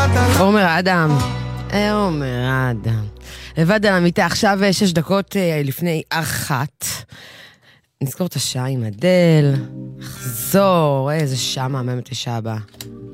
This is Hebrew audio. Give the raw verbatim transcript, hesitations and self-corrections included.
עומר אדם, עומר אדם. לבד על המיטה, עכשיו שש דקות לפני אחת. נזכור את השעה עם אדל, אחזור, איזה שעה מהממת לשעה הבאה.